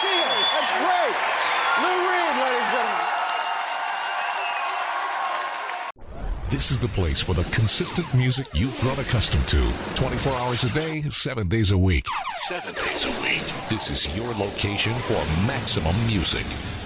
Reed. That's great. Lou Reed, ladies and gentlemen. This is the place for the consistent music you've grown accustomed to. 24 hours a day, 7 days a week. 7 days a week. This is your location for maximum music.